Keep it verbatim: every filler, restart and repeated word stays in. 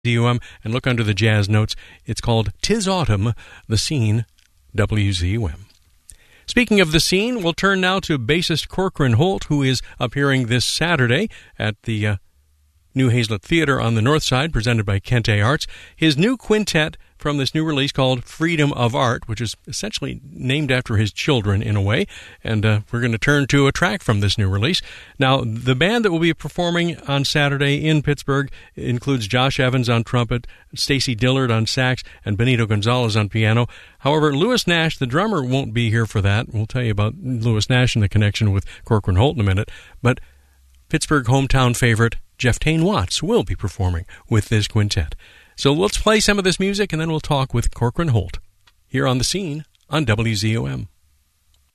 U M, and look under the jazz notes. It's called "'Tis Autumn," The Scene, W Z U M. Speaking of The Scene, we'll turn now to bassist Corcoran Holt, who is appearing this Saturday at the uh, New Hazlet Theater on the North Side, presented by Kente Arts. His new quintet from this new release called Freedom of Art, which is essentially named after his children in a way, and uh, we're going to turn to a track from this new release. Now, the band that will be performing on Saturday in Pittsburgh includes Josh Evans on trumpet, Stacy Dillard on sax, and Benito Gonzalez on piano. However, Lewis Nash, the drummer, won't be here for that. We'll tell you about Lewis Nash and the connection with Corcoran Holt in a minute, but Pittsburgh hometown favorite Jeff Tain Watts will be performing with this quintet. So let's play some of this music, and then we'll talk with Corcoran Holt here on The Scene on W Z O M.